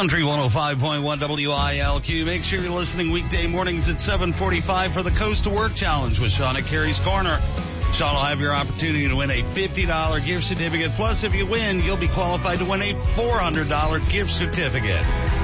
Country 105.1 WILQ. Make sure you're listening weekday mornings at 7:45 for the Coast to Work Challenge with Sean at Carrie's Corner. Sean will have your opportunity to win a $50 gift certificate. Plus, if you win, you'll be qualified to win a $400 gift certificate.